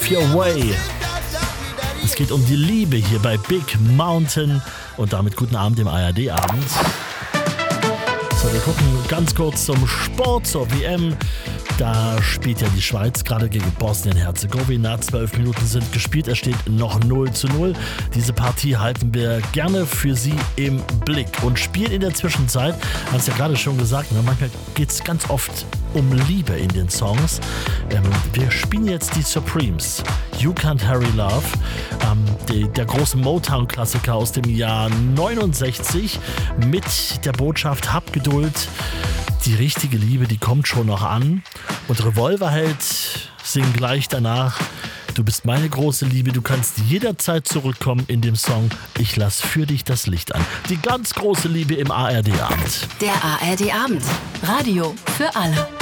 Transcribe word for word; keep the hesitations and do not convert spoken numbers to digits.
Have Your Way. Es geht um die Liebe hier bei Big Mountain und damit guten Abend im A R D-Abend. So, wir gucken ganz kurz zum Sport, zur W M. Da spielt ja die Schweiz gerade gegen Bosnien-Herzegowina. Zwölf Minuten sind gespielt, es steht noch null zu null. Diese Partie halten wir gerne für Sie im Blick und spielen in der Zwischenzeit, hast ja gerade schon gesagt, ne, manchmal geht es ganz oft um Liebe in den Songs. Ähm, wir spielen jetzt die Supremes. You Can't Hurry Love, ähm, die, der große Motown-Klassiker aus dem Jahr neunundsechzig mit der Botschaft: Hab Geduld, die richtige Liebe, die kommt schon noch an. Und Revolverheld singen gleich danach: Du bist meine große Liebe, du kannst jederzeit zurückkommen in dem Song Ich lass für dich das Licht an. Die ganz große Liebe im A R D-Abend. Der A R D-Abend. Radio für alle.